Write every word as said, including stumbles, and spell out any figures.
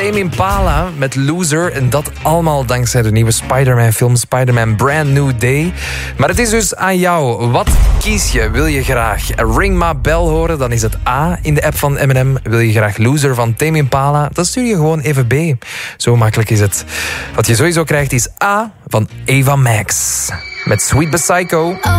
Tame Impala met Loser. En dat allemaal dankzij de nieuwe Spider-Man film Spider-Man Brand New Day. Maar het is dus aan jou. Wat kies je? Wil je graag Ring My Bell horen? Dan is het A in de app van M en M. Wil je graag Loser van Tame Impala? Dan stuur je gewoon even B. Zo makkelijk is het. Wat je sowieso krijgt is A van Ava Max. Met Sweet But Psycho.